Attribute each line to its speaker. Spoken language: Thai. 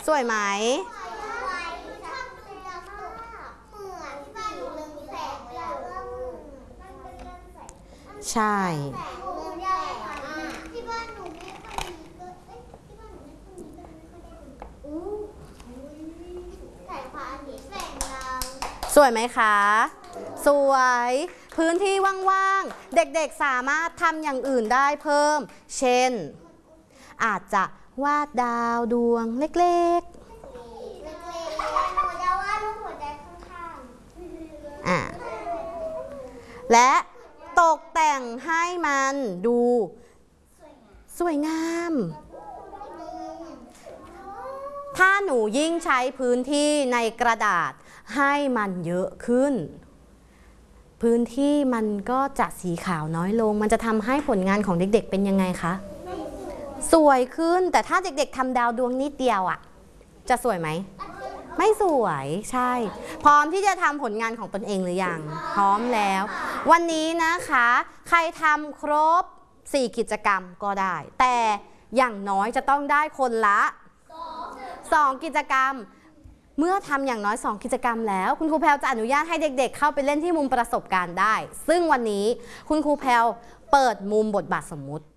Speaker 1: สวยไหมใช่สวยไหมคะสวยพื้นที่ว่างๆเด็กๆสามารถทำอย่างอื่นได้เพิ่มเช่นอาจจะวาดดาวดวงเล็กๆและตกแต่งให้มันดูสวยงามถ้าหนูยิ่งใช้พื้นที่ในกระดาษให้มันเยอะขึ้นพื้นที่มันก็จะสีขาวน้อยลงมันจะทำให้ผลงานของเด็กๆเป็นยังไงคะสวยขึ้นแต่ถ้าเด็กๆทำดาวดวงนิดเดียวอ่ะจะสวยไหมไม่สวยใช่พร้อมที่จะทำผลงานของตนเองหรือยังพร้อมแล้ววันนี้นะคะใครทำครบ4กิจกรรมก็ได้แต่อย่างน้อยจะต้องได้คนละ2กิจกรรมเมื่อทำอย่างน้อย2กิจกรรมแล้วคุณครูแพลวจะอนุญาตให้เด็กๆเข้าไปเล่นที่มุมประสบการณ์ได้ซึ่งวันนี้คุณครูแพลวเปิดมุมบทบาทสมมุติ